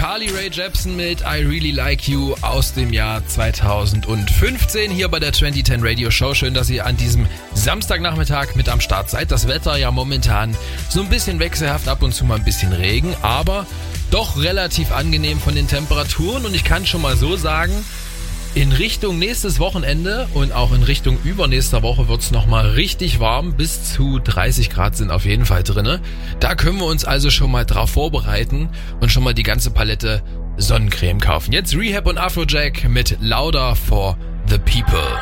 Carly Rae Jepsen mit I Really Like You aus dem Jahr 2015 hier bei der 2010 Radio Show. Schön, dass ihr an diesem Samstagnachmittag mit am Start seid. Das Wetter ja momentan so ein bisschen wechselhaft, ab und zu mal ein bisschen Regen, aber doch relativ angenehm von den Temperaturen. Und ich kann schon mal so sagen, in Richtung nächstes Wochenende und auch in Richtung übernächster Woche wird's nochmal richtig warm. Bis zu 30 Grad sind auf jeden Fall drinne. Da können wir uns also schon mal drauf vorbereiten und schon mal die ganze Palette Sonnencreme kaufen. Jetzt Rehab und Afrojack mit Louder for the People.